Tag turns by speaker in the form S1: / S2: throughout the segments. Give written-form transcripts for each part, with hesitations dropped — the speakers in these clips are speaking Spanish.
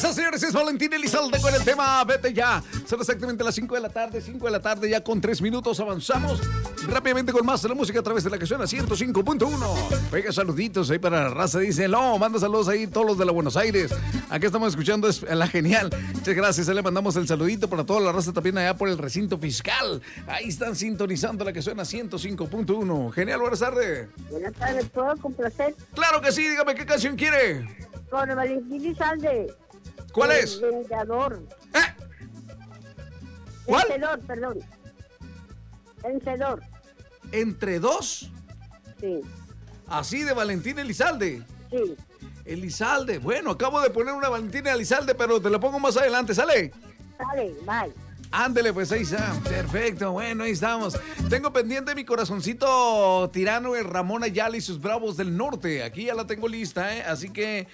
S1: está, señores, es Valentín Elizalde con el tema Vete Ya. Son exactamente las 5 de la tarde, 5 de la tarde, ya con 3 minutos avanzamos rápidamente con más de la música a través de la que suena 105.1. Pega saluditos ahí para la raza, dice, no, manda saludos ahí todos los de la Buenos Aires. Aquí estamos escuchando, es la genial. Muchas gracias, ahí le mandamos el saludito para toda la raza también allá por el recinto fiscal. Ahí están sintonizando la que suena 105.1. Genial, buenas tardes.
S2: Buenas tardes, ¿puedo complacer?
S1: Claro que sí, dígame qué canción quiere.
S2: Con Valentín Elizalde.
S1: ¿Cuál es?
S2: Vengador.
S1: ¿Cuál?
S2: Vencedor, perdón. Vencedor.
S1: ¿Entre dos?
S2: Sí.
S1: Así de Valentín Elizalde.
S2: Sí.
S1: Elizalde. Bueno, acabo de poner una Valentina Elizalde, pero te la pongo más adelante, ¿sale?
S2: Sale, bye.
S1: Ándele, pues ahí está. Perfecto, bueno, ahí estamos. Tengo pendiente mi corazoncito tirano, el Ramón Ayala y sus Bravos del Norte. Aquí ya la tengo lista, ¿eh? Así que,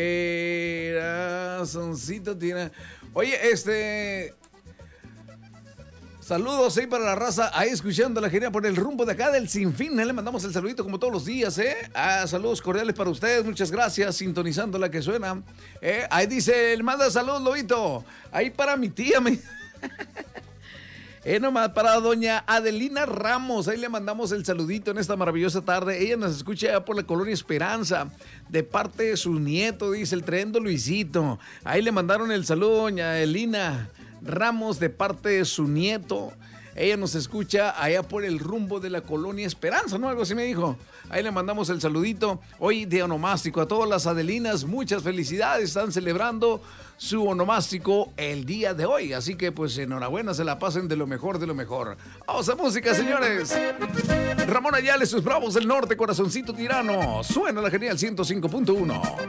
S1: corazoncito tirano. Oye, saludos ahí para la raza, ahí escuchando la genia por el rumbo de acá del Sinfín. Le mandamos el saludito como todos los días, ¿eh? Saludos cordiales para ustedes, muchas gracias, sintonizando la que suena. Ahí dice, le manda saludos, Lobito. Ahí para mi tía, nomás para doña Adelina Ramos, ahí le mandamos el saludito en esta maravillosa tarde. Ella nos escucha allá por la colonia Esperanza, de parte de su nieto, dice el tremendo Luisito. Ahí le mandaron el saludo, doña Adelina Ramos, de parte de su nieto. Ella nos escucha allá por el rumbo de la colonia Esperanza, ¿no? Algo así me dijo. Ahí le mandamos el saludito. Hoy de onomástico a todas las Adelinas, muchas felicidades. Están celebrando su onomástico el día de hoy. Así que pues enhorabuena, se la pasen de lo mejor de lo mejor. Vamos a música, señores. Ramón Ayala y sus Bravos del Norte, corazoncito tirano. Suena la genial 105.1.